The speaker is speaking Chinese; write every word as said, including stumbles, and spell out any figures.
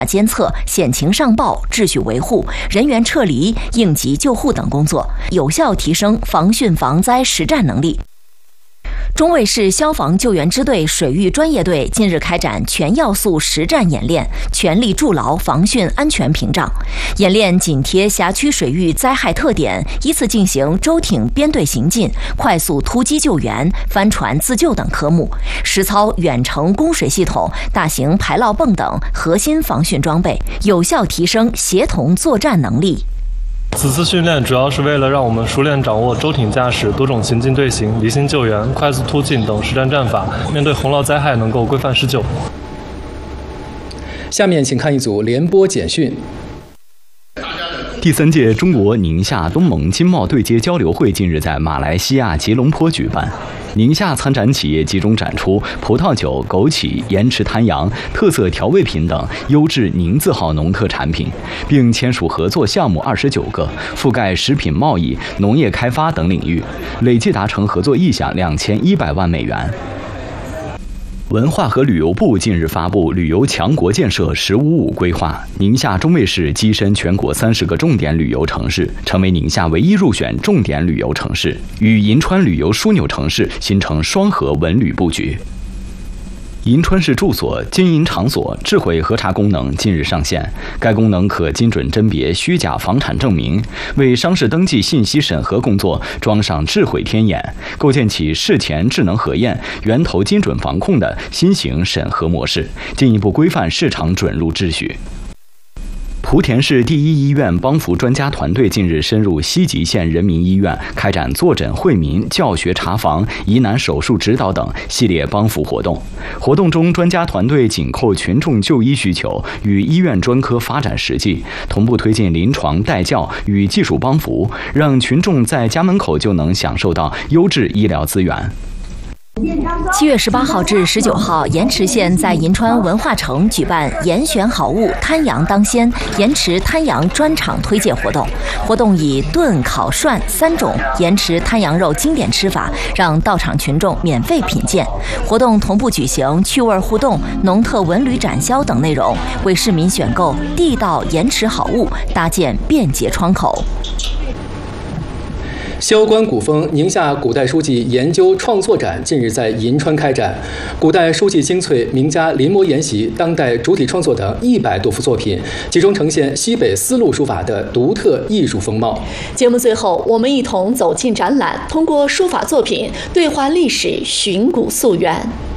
监测、险情上报、秩序维护、人员撤离、应急救护等工作，有效提升防汛防灾实战能力。中卫市消防救援支队水域专业队近日开展全要素实战演练，全力筑牢防汛安全屏障。演练紧贴辖区水域灾害特点，依次进行舟艇编队行进、快速突击救援、帆船自救等科目，实操远程供水系统、大型排涝泵等核心防汛装备，有效提升协同作战能力。 此次训练主要是为了让我们熟练掌握舟艇驾驶、多种行进队形、离心救援、快速突进等实战战法，面对洪涝灾害能够规范施救。 下面请看一组联播简讯。 第三届中国宁夏东盟经贸对接交流会近日在马来西亚吉隆坡举办。宁夏参展企业集中展出葡萄酒、枸杞、盐池滩羊、特色调味品等优质宁字号农特产品，并签署合作项目二十九个，覆盖食品贸易、农业开发等领域，累计达成合作意向两千一百万美元。文化和旅游部近日发布旅游强国建设“十五五”规划，宁夏中卫市跻身全国三十个重点旅游城市，成为宁夏唯一入选重点旅游城市，与银川旅游枢纽城市形成双核文旅布局。银川市住所经营场所智慧核查功能近日上线，该功能可精准甄别虚假房产证明，为商事登记信息审核工作装上智慧天眼，构建起事前智能核验、源头精准防控的新型审核模式，进一步规范市场准入秩序。莆田市第一医院帮扶专家团队近日深入西吉县人民医院，开展坐诊惠民、教学查房、疑难手术指导等系列帮扶活动。活动中，专家团队紧扣群众就医需求，与医院专科发展实际，同步推进临床带教与技术帮扶，让群众在家门口就能享受到优质医疗资源。 七月十八号至十九号，盐池县在银川文化城举办“严选好物，滩羊当先”盐池滩羊专场推介活动。活动以炖、烤、涮三种盐池滩羊肉经典吃法，让到场群众免费品鉴。活动同步举行趣味互动、农特文旅展销等内容，为市民选购地道盐池好物搭建便捷窗口。 萧关古风宁夏古代书籍研究创作展近日在银川开展，古代书籍精粹、名家临摹研习、当代主体创作等一百多幅作品，集中呈现西北丝路书法的独特艺术风貌。 节目最后，我们一同走进展览，通过书法作品对话历史，寻古溯源。